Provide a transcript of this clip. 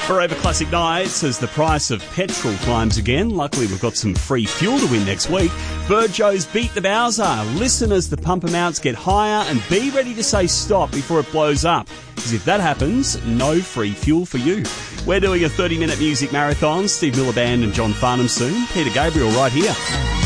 Forever Classic Nights as the price of petrol climbs again. Luckily, we've got some free fuel to win next week. Virgo's Beat the Bowser. Listen as the pump amounts get higher and be ready to say stop before it blows up. Because if that happens, no free fuel for you. We're doing a 30-minute music marathon. Steve Miller Band and John Farnham soon. Peter Gabriel right here.